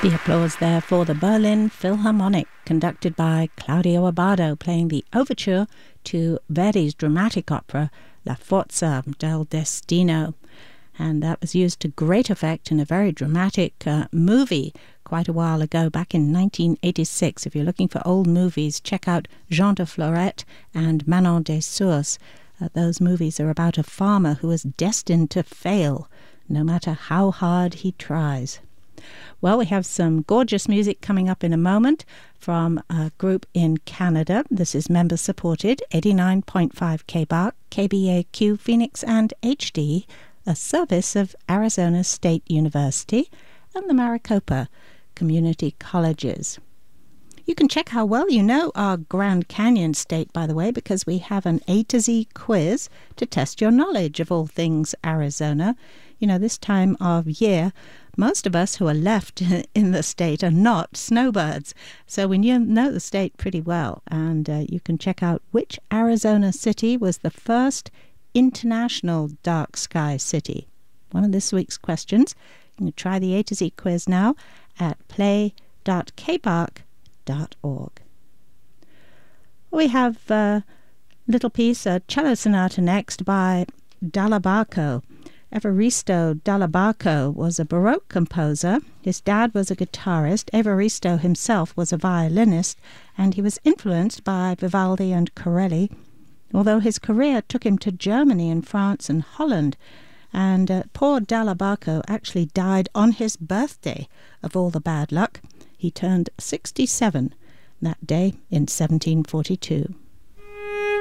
The applause there for the Berlin Philharmonic, conducted by Claudio Abbado, playing the overture to Verdi's dramatic opera La Forza del Destino. And that was used to great effect in a very dramatic movie quite a while ago, back in 1986. If you're looking for old movies, check out Jean de Florette and Manon des Sources. Those movies are about a farmer who is destined to fail, no matter how hard he tries. Well, we have some gorgeous music coming up in a moment from a group in Canada. This is member-supported, 89.5 KBAQ, KBAQ Phoenix and HD, a service of Arizona State University and the Maricopa Community Colleges. You can check how well you know our Grand Canyon State, by the way, because we have an A to Z quiz to test your knowledge of all things Arizona. You know, this time of year, most of us who are left in the state are not snowbirds. So we know the state pretty well. And you can check out which Arizona city was the first international dark sky city. One of this week's questions. You can try the A to Z quiz now at play.kbark.org. We have a little piece, a cello sonata next by Dall'Abarca. Evaristo Dall'Abarca was a Baroque composer. His dad was a guitarist. Evaristo himself was a violinist, and he was influenced by Vivaldi and Corelli, although his career took him to Germany and France and Holland. And poor Dall'Abarca actually died on his birthday, of all the bad luck. He turned 67 that day in 1742.